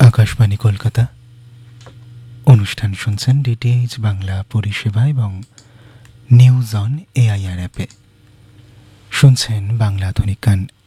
আকাশবাণী কলকাতা। অনুষ্ঠান শুনছেন ডিটিএইচ বাংলা পরিষেবা এবং নিউজ অন এআইআর অ্যাপে। শুনছেন বাংলা আধুনিক গান